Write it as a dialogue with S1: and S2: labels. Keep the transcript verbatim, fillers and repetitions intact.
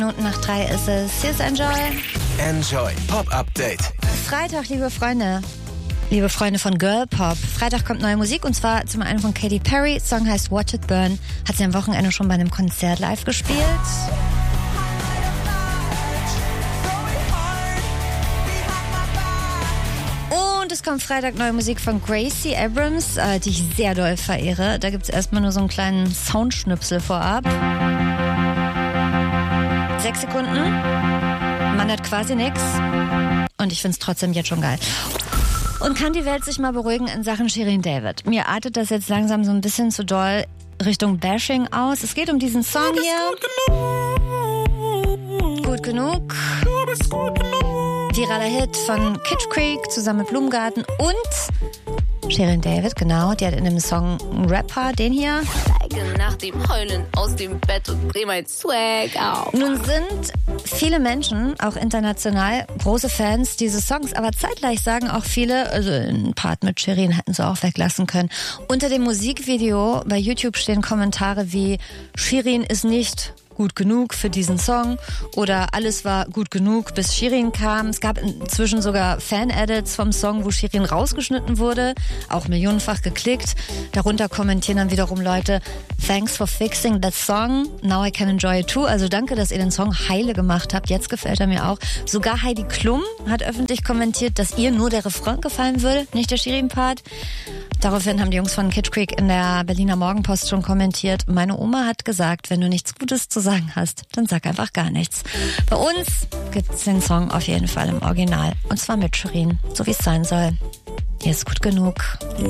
S1: Minuten nach drei ist es. Hier ist Enjoy.
S2: Enjoy Pop Update.
S1: Freitag, liebe Freunde. Liebe Freunde von Girl Pop. Freitag kommt neue Musik und zwar zum einen von Katy Perry. Der Song heißt Watch It Burn. Hat sie am Wochenende schon bei einem Konzert live gespielt. Und es kommt Freitag neue Musik von Gracie Abrams, äh, die ich sehr doll verehre. Da gibt es erstmal nur so einen kleinen Soundschnipsel vorab. Sechs Sekunden. Man hört quasi nichts. Und ich finde es trotzdem jetzt schon geil. Und kann die Welt sich mal beruhigen in Sachen Shirin David? Mir artet das jetzt langsam so ein bisschen zu doll Richtung Bashing aus. Es geht um diesen Song hier. Gut genug. Du bist gut genug. Viraler Hit von Kitsch Creek zusammen mit Blumengarten und Shirin David, genau. Die hat in dem Song einen Rapper, den hier.
S3: Nach dem Heulen aus dem Bett und dreh mein Swag auf.
S1: Nun sind viele Menschen, auch international, große Fans dieses Songs, aber zeitgleich sagen auch viele, also ein Part mit Shirin hätten sie auch weglassen können. Unter dem Musikvideo bei YouTube stehen Kommentare wie Shirin ist nicht gut genug für diesen Song oder alles war gut genug, bis Shirin kam. Es gab inzwischen sogar Fan-Edits vom Song, wo Shirin rausgeschnitten wurde, auch millionenfach geklickt. Darunter kommentieren dann wiederum Leute, thanks for fixing that song, now I can enjoy it too. Also danke, dass ihr den Song heile gemacht habt, jetzt gefällt er mir auch. Sogar Heidi Klum hat öffentlich kommentiert, dass ihr nur der Refrain gefallen würde, nicht der Shirin-Part. Daraufhin haben die Jungs von Kitsch Creek in der Berliner Morgenpost schon kommentiert, meine Oma hat gesagt, wenn du nichts Gutes zu sagen hast, dann sag einfach gar nichts. Bei uns gibt's den Song auf jeden Fall im Original. Und zwar mit Shirin, so wie es sein soll. Hier ist gut genug.